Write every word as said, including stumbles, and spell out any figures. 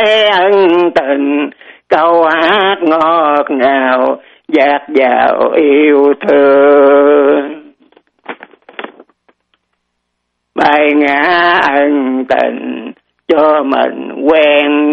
ân tình, câu hát ngọt ngào dạt dào yêu thương. Bài ngã ân tình cho mình quen